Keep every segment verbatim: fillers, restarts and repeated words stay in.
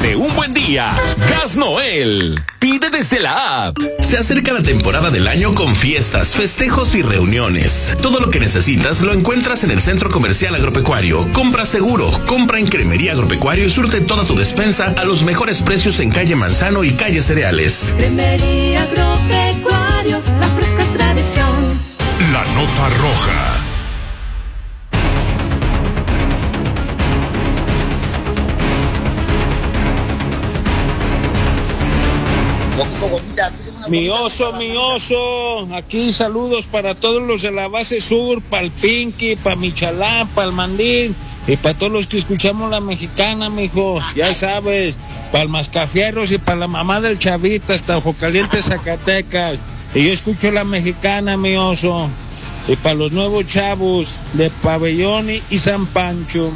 Pásate un buen día. Gas Noel. Pide desde la app. Se acerca la temporada del año con fiestas, festejos y reuniones. Todo lo que necesitas lo encuentras en el Centro Comercial Agropecuario. Compra seguro, compra en Cremería Agropecuario y surte toda tu despensa a los mejores precios en calle Manzano y calle Cereales. Cremería Agropecuario, la fresca tradición. La nota roja. Mi oso, mi oso, aquí saludos para todos los de la base sur, para el Pinky, para Michalán, para el Mandín y para todos los que escuchamos la mexicana, mijo, ya sabes, para el Mascafierros y para la mamá del Chavita, hasta Ojo Caliente, Zacatecas, y yo escucho la mexicana, mi oso, y para los nuevos chavos de Pabellón y San Pancho.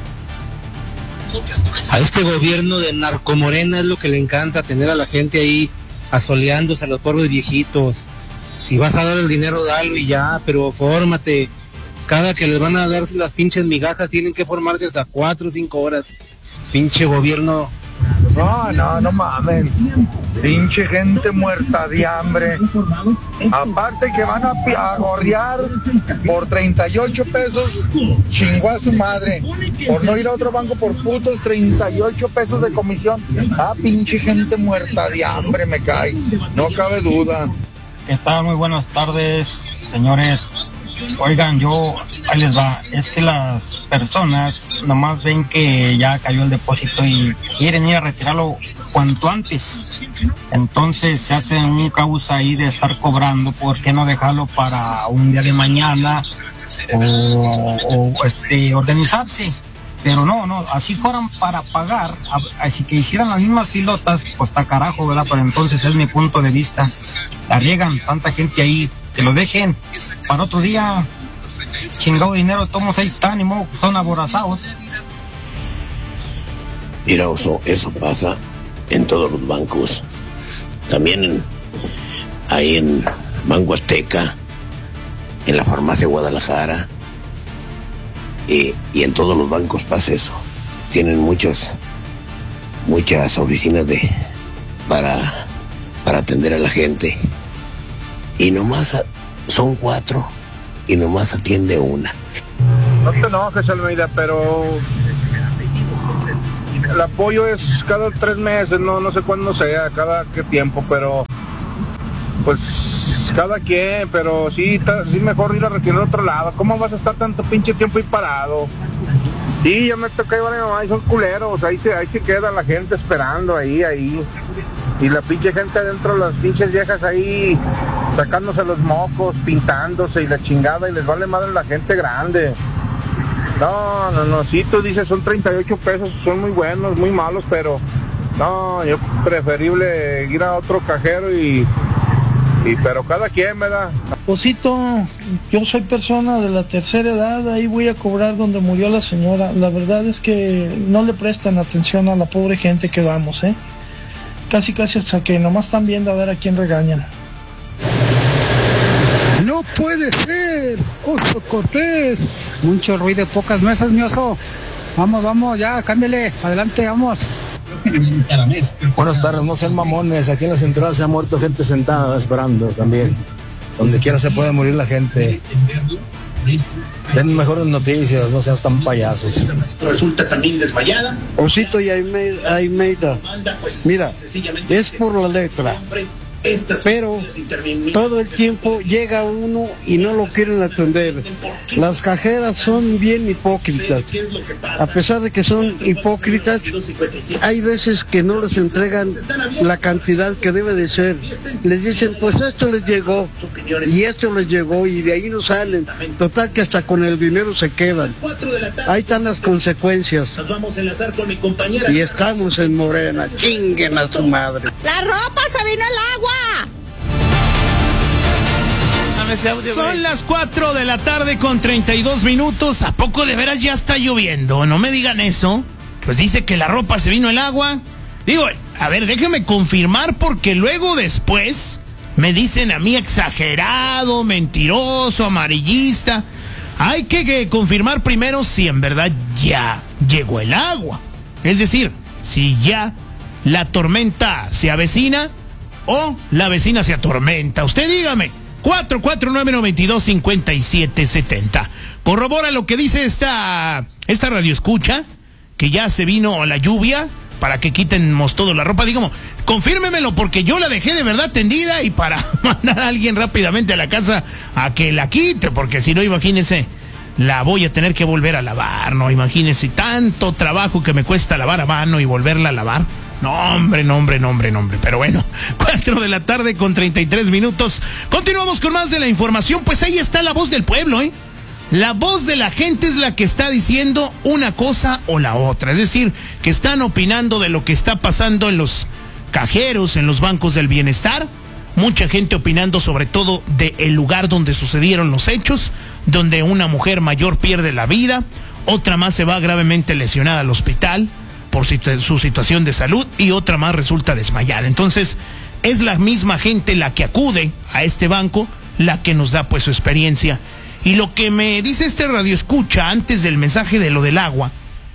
A este gobierno de narcomorena es lo que le encanta, tener a la gente ahí asoleándose a los pobres viejitos. Si vas a dar el dinero, dalo y ya, pero fórmate. Cada que les van a dar las pinches migajas tienen que formarse hasta cuatro o cinco horas. Pinche gobierno. No, no, no mames. Pinche gente muerta de hambre. Aparte que van a, a gorrear por treinta y ocho pesos, chingó a su madre. Por no ir a otro banco por putos treinta y ocho pesos de comisión. Ah, pinche gente muerta de hambre, me cae. No cabe duda. ¿Qué tal? Muy buenas tardes, señores. Oigan, yo, ahí les va, es que las personas nomás ven que ya cayó el depósito y quieren ir a retirarlo cuanto antes. Entonces se hacen un caos ahí de estar cobrando, ¿por qué no dejarlo para un día de mañana o, o este, organizarse? Pero no, no, así fueran para pagar, así que hicieran las mismas filotas, pues está carajo, ¿verdad? Pero entonces es mi punto de vista. La riegan tanta gente ahí, que lo dejen para otro día. Chingado dinero, todos ahí están y mo, son aborazados. Mira, Oso, eso pasa en todos los bancos. También en, ahí en Banco Azteca, en la farmacia Guadalajara, y, y en todos los bancos pasa eso. Tienen muchas, muchas oficinas de para, para atender a la gente. Y nomás a, son cuatro y nomás atiende una. No te enojes, Almeida, pero el apoyo es cada tres meses, no, no sé cuándo sea, cada qué tiempo, pero pues cada quien, pero sí, ta, sí mejor ir a retirar a otro lado. ¿Cómo vas a estar tanto pinche tiempo ahí parado? Sí, ya me toca llevar a mi mamá y son culeros, ahí se, ahí se queda la gente esperando, ahí, ahí. Y la pinche gente adentro, las pinches viejas ahí sacándose los mocos, pintándose y la chingada, y les vale madre la gente grande. No, no, no, sí, tú dices son treinta y ocho pesos, son muy buenos, muy malos, pero no, yo preferible ir a otro cajero y, y pero cada quien, ¿verdad? Osito, yo soy persona de la tercera edad, ahí voy a cobrar donde murió la señora. La verdad es que no le prestan atención a la pobre gente que vamos, ¿eh? Casi casi hasta que nomás están viendo a ver a quién regañan. No puede ser, Oso Cortés. Mucho ruido, pocas mesas, mi oso. Vamos, vamos, ya, cámbiale, adelante, vamos. Buenas tardes, no sean mamones, aquí en la central se ha muerto gente sentada esperando también. Donde quiera se puede morir la gente. Den mejores noticias, no seas tan payasos. Resulta también desmayada. Osito y Almeida, mira, es por la letra, pero todo el tiempo llega uno y no lo quieren atender. Las cajeras son bien hipócritas. A pesar de que son hipócritas, hay veces que no les entregan la cantidad que debe de ser. Les dicen, pues esto les llegó y esto les llegó, y de ahí no salen. Total que hasta con el dinero se quedan. Ahí están las consecuencias. Y estamos en Morena. Chinguen a su madre. La ropa se vino al agua. Son las cuatro de la tarde con treinta y dos minutos. ¿A poco de veras ya está lloviendo? No me digan eso. Pues dice que la ropa se vino el agua. Digo, a ver, déjeme confirmar, porque luego después me dicen a mí exagerado, mentiroso, amarillista. Hay que, que confirmar primero si en verdad ya llegó el agua. Es decir, si ya la tormenta se avecina o la vecina se atormenta. Usted dígame. cuatro cuatro nueve, nueve dos, cinco siete siete cero. Corrobora lo que dice esta, esta radioescucha, que ya se vino la lluvia para que quitemos toda la ropa. Digamos, confírmemelo porque yo la dejé de verdad tendida y para mandar a alguien rápidamente a la casa a que la quite, porque si no, imagínense, la voy a tener que volver a lavar, ¿no? Imagínense tanto trabajo que me cuesta lavar a mano y volverla a lavar. No, hombre, no, hombre, no, hombre, no, hombre. Pero bueno, cuatro de la tarde con treinta y tres minutos. Continuamos con más de la información. Pues ahí está la voz del pueblo, ¿eh? La voz de la gente es la que está diciendo una cosa o la otra. Es decir, que están opinando de lo que está pasando en los cajeros, en los bancos del bienestar. Mucha gente opinando sobre todo del lugar donde sucedieron los hechos, donde una mujer mayor pierde la vida, otra más se va gravemente lesionada al hospital por su situación de salud y otra más resulta desmayada. Entonces, es la misma gente la que acude a este banco, la que nos da pues su experiencia. Y lo que me dice este radioescucha antes del mensaje de lo del agua,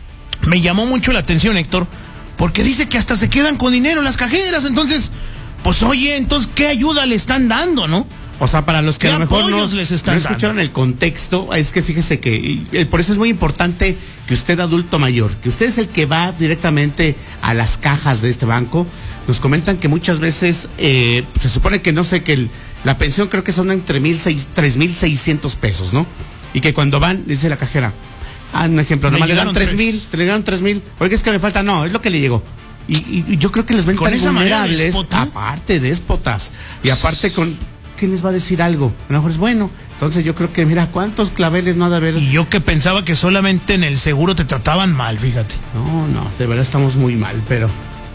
me llamó mucho la atención, Héctor, porque dice que hasta se quedan con dinero las cajeras. Entonces, pues oye, entonces, ¿qué ayuda le están dando, no? O sea, para los que a lo mejor no, les están no escucharon el contexto, es que fíjese que eh, por eso es muy importante que usted, adulto mayor, que usted es el que va directamente a las cajas de este banco. Nos comentan que muchas veces eh, se supone que no sé, que el, la pensión creo que son entre mil seis, tres mil seiscientos pesos, ¿no? Y que cuando van, dice la cajera, ah, un ejemplo, nomás le dan tres mil, te le dan tres mil, oiga, es que me falta, no, es lo que le llegó. Y, y, y yo creo que les ven tan vulnerables, aparte déspotas, y aparte con... ¿Quién les va a decir algo? A lo mejor es bueno. Entonces yo creo que, mira, ¿cuántos claveles no ha de haber? Y yo que pensaba que solamente en el seguro te trataban mal, fíjate. No, no, de verdad estamos muy mal, pero...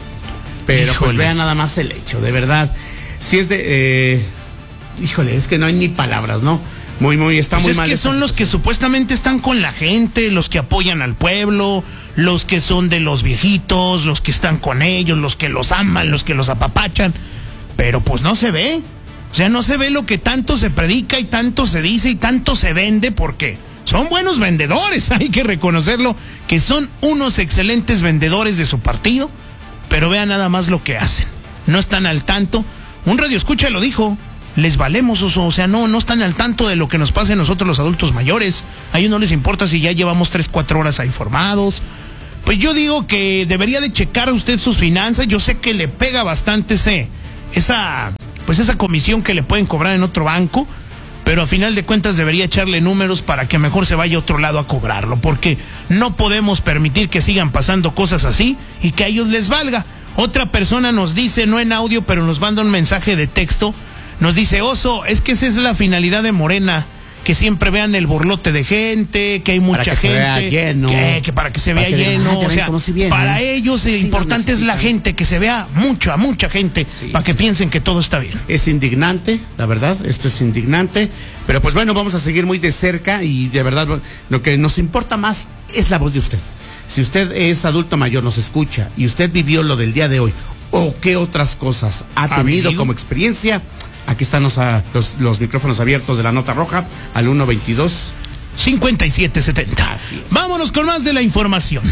Pero híjole, pues vea nada más el hecho, de verdad. Si es de... Eh, híjole, es que no hay ni palabras, ¿no? Muy, muy, está pues muy es mal. Es que son los que supuestamente están con la gente, los que apoyan al pueblo, los que son de los viejitos, los que están con ellos, los que los aman, los que los apapachan. Pero pues no se ve. O sea, no se ve lo que tanto se predica y tanto se dice y tanto se vende, porque son buenos vendedores, hay que reconocerlo, que son unos excelentes vendedores de su partido, pero vean nada más lo que hacen. No están al tanto. Un radioescucha lo dijo, les valemos, oso. O sea, no, no están al tanto de lo que nos pasa a nosotros los adultos mayores. A ellos no les importa si ya llevamos tres, cuatro horas ahí formados. Pues yo digo que debería de checar usted sus finanzas. Yo sé que le pega bastante ese, esa... pues esa comisión que le pueden cobrar en otro banco, pero a final de cuentas debería echarle números para que mejor se vaya a otro lado a cobrarlo, porque no podemos permitir que sigan pasando cosas así y que a ellos les valga. Otra persona nos dice, no en audio, pero nos manda un mensaje de texto, nos dice, oso, es que esa es la finalidad de Morena, que siempre vean el borlote de gente, que hay mucha para que gente, se vea lleno, que, que para que se vea lleno, o sea, si para ellos lo importante es la gente, que se vea mucha, mucha gente, sí, para que sí, piensen que todo está bien. Es indignante, la verdad, esto es indignante, pero pues bueno, vamos a seguir muy de cerca y de verdad lo que nos importa más es la voz de usted. Si usted es adulto mayor, nos escucha y usted vivió lo del día de hoy, o qué otras cosas ha tenido ¿Ha como experiencia, aquí están los, los, los micrófonos abiertos de la Nota Roja al uno veintidós, cincuenta y siete setenta. Vámonos con más de la información.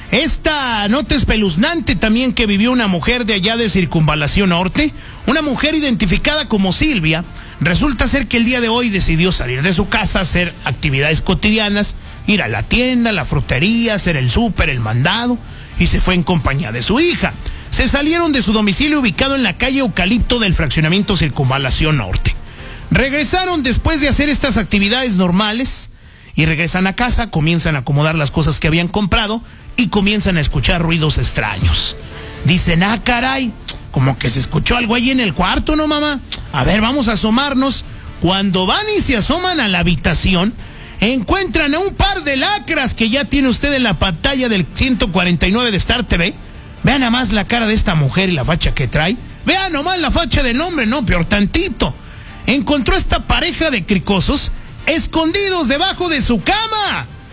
Esta nota espeluznante también que vivió una mujer de allá de Circunvalación Norte, una mujer identificada como Silvia. Resulta ser que el día de hoy decidió salir de su casa, hacer actividades cotidianas, ir a la tienda, la frutería, hacer el súper, el mandado, y se fue en compañía de su hija. Se salieron de su domicilio ubicado en la calle Eucalipto del fraccionamiento Circunvalación Norte. Regresaron después de hacer estas actividades normales y regresan a casa, comienzan a acomodar las cosas que habían comprado y comienzan a escuchar ruidos extraños. Dicen, ah, caray, como que se escuchó algo ahí en el cuarto, ¿no, mamá? A ver, vamos a asomarnos. Cuando van y se asoman a la habitación, encuentran a un par de lacras que ya tiene usted en la pantalla del ciento cuarenta y nueve de Star T V. Vean nada más la cara de esta mujer y la facha que trae. Vean nomás la facha del hombre, no, peor tantito. Encontró esta pareja de cricosos escondidos debajo de su cama.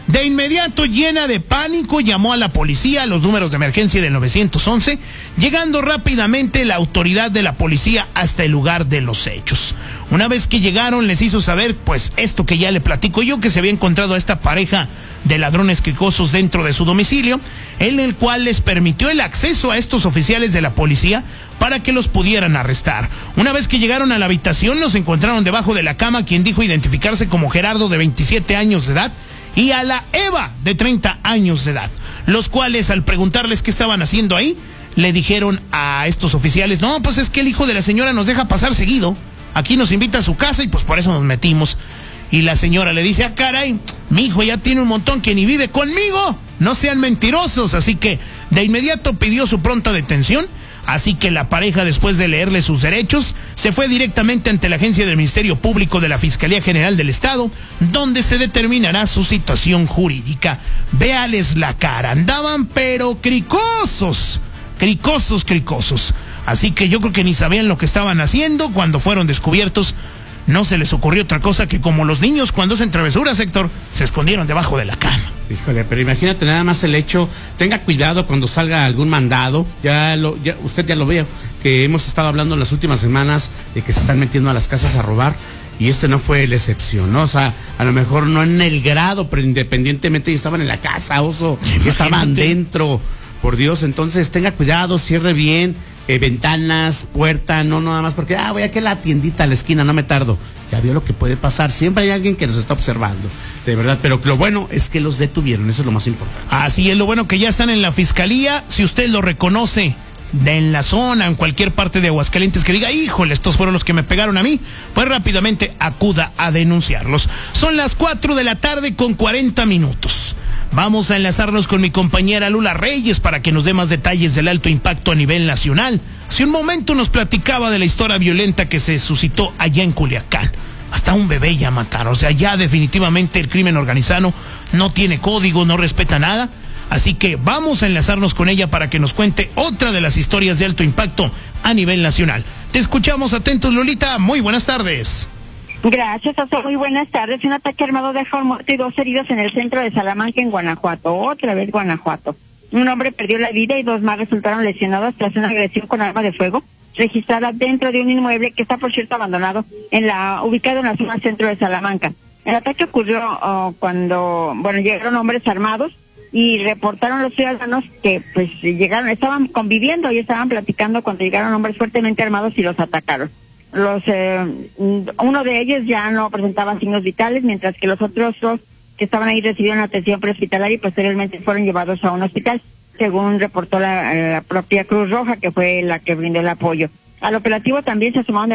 De inmediato, llena de pánico, llamó a la policía, a los números de emergencia del nueve once, llegando rápidamente la autoridad de la policía hasta el lugar de los hechos. Una vez que llegaron, les hizo saber, pues, esto que ya le platico yo, que se había encontrado a esta pareja de ladrones cricosos dentro de su domicilio, en el cual les permitió el acceso a estos oficiales de la policía para que los pudieran arrestar. Una vez que llegaron a la habitación, los encontraron debajo de la cama, quien dijo identificarse como Gerardo, de veintisiete años de edad, y a la Eva, de treinta años de edad, los cuales, al preguntarles qué estaban haciendo ahí, le dijeron a estos oficiales: no, pues es que el hijo de la señora nos deja pasar seguido, aquí nos invita a su casa y pues por eso nos metimos. Y la señora le dice: ah, caray, mi hijo ya tiene un montón que ni vive conmigo, no sean mentirosos. Así que de inmediato pidió su pronta detención. Así que la pareja, después de leerle sus derechos, se fue directamente ante la agencia del Ministerio Público de la Fiscalía General del Estado, donde se determinará su situación jurídica. Véales la cara, andaban pero cricosos, cricosos, cricosos. Así que yo creo que ni sabían lo que estaban haciendo cuando fueron descubiertos. No se les ocurrió otra cosa que, como los niños cuando hacen travesuras, Héctor, se escondieron debajo de la cama. Híjole, pero imagínate nada más el hecho, tenga cuidado cuando salga algún mandado, ya lo, ya, usted ya lo ve, que hemos estado hablando en las últimas semanas de que se están metiendo a las casas a robar, y este no fue la excepción, ¿no? O sea, a lo mejor no en el grado, pero independientemente estaban en la casa, oso, estaban dentro, por Dios. Entonces tenga cuidado, cierre bien, eh, ventanas, puerta, no nada más porque, ah, voy aquí a la tiendita a la esquina, no me tardo. Ya vio lo que puede pasar, siempre hay alguien que nos está observando, de verdad, pero lo bueno es que los detuvieron, eso es lo más importante. Así es, lo bueno que ya están en la fiscalía. Si usted lo reconoce de en la zona, en cualquier parte de Aguascalientes, que diga: híjole, estos fueron los que me pegaron a mí, pues rápidamente acuda a denunciarlos. Son las cuatro de la tarde con cuarenta minutos. Vamos a enlazarnos con mi compañera Lula Reyes para que nos dé más detalles del alto impacto a nivel nacional. Hace un momento nos platicaba de la historia violenta que se suscitó allá en Culiacán. Hasta un bebé ya mataron. O sea, ya definitivamente el crimen organizado no tiene código, no respeta nada. Así que vamos a enlazarnos con ella para que nos cuente otra de las historias de alto impacto a nivel nacional. Te escuchamos atentos, Lolita. Muy buenas tardes. Gracias, Oso. Muy buenas tardes. Un ataque armado dejó un muerto y dos heridos en el centro de Salamanca, en Guanajuato. Otra vez Guanajuato. Un hombre perdió la vida y dos más resultaron lesionados tras una agresión con arma de fuego registrada dentro de un inmueble que está, por cierto, abandonado, en la ubicado en la zona centro de Salamanca. El ataque ocurrió oh, cuando, bueno, llegaron hombres armados y reportaron los ciudadanos que, pues, llegaron, estaban conviviendo y estaban platicando cuando llegaron hombres fuertemente armados y los atacaron. Los, eh, uno de ellos ya no presentaba signos vitales, mientras que los otros dos que estaban ahí recibieron atención prehospitalaria y posteriormente fueron llevados a un hospital, según reportó la, la propia Cruz Roja, que fue la que brindó el apoyo. Al operativo también se sumaron